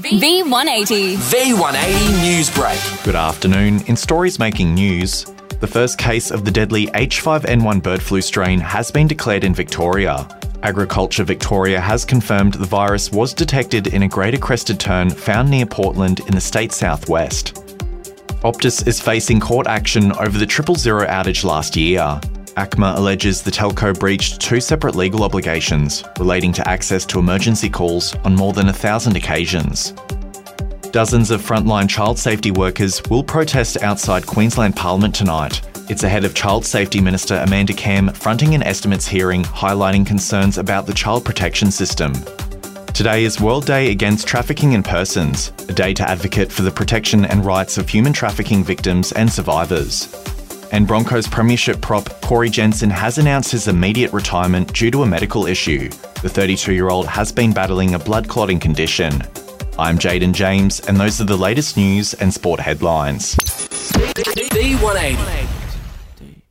V180. V180 News Break. Good afternoon. In stories making news, the first case of the deadly H5N1 bird flu strain has been declared in Victoria. Agriculture Victoria has confirmed the virus was detected in a greater crested tern found near Portland in the state's southwest. Optus is facing court action over the 000 outage last year. ACMA alleges the telco breached two separate legal obligations relating to access to emergency calls on more than 1,000 occasions. Dozens of frontline child safety workers will protest outside Queensland Parliament tonight. It's ahead of Child Safety Minister Amanda Kemm fronting an estimates hearing highlighting concerns about the child protection system. Today is World Day Against Trafficking in Persons, a day to advocate for the protection and rights of human trafficking victims and survivors. And Broncos Premiership prop Corey Jensen has announced his immediate retirement due to a medical issue. The 32-year-old has been battling a blood clotting condition. I'm Jaden James, and those are the latest news and sport headlines. V180.